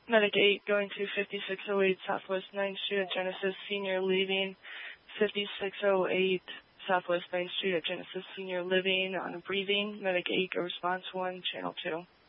Medic 8 going to 5608 Southwest 9th Street at Genesis Senior, leaving 5608 Southwest 9th Street at Genesis Senior Living on breathing. Medic 8, go response 1, channel 2.